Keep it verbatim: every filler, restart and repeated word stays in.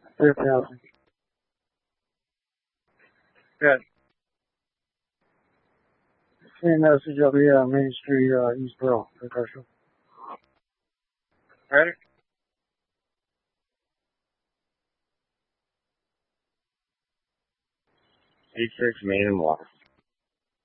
Three thousand. Good. Same message over here on Main Street, uh, East Borough, commercial. Ready? Eight six Main and Water.